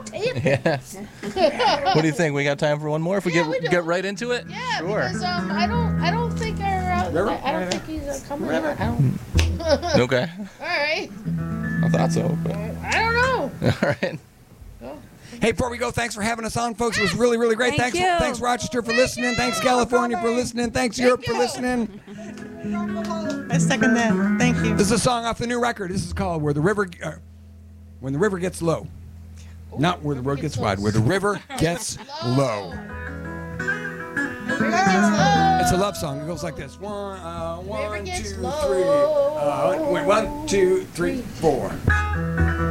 tape. Yeah. What do you think? We got time for one more? If we get right into it? Yeah, sure. because I don't think I don't think he's coming. I don't. Okay. All right. I thought so. But... I don't know. All right. Hey, before we go, thanks for having us on, folks. It was really, really great. Thank you. Thanks, Rochester, for listening. Thanks, California, for listening. Thanks, Europe, for listening. I second that. Thank you. This is a song off the new record. This is called When the River Gets Low. Not Where the Road Gets Wide. Where the River Gets Low. It's a love song. It goes like this. One, two, three. 1, 2, 3, 4.